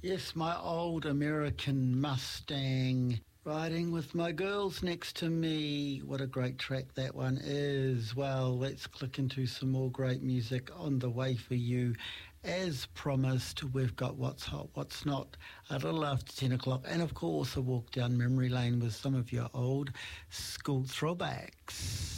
Yes, my old American Mustang. Riding with my girls next to me. What a great track that one is. Well, let's click into some more great music on the way for you. As promised, we've got What's Hot, What's Not a little after 10 o'clock. And, of course, a walk down memory lane with some of your old school throwbacks.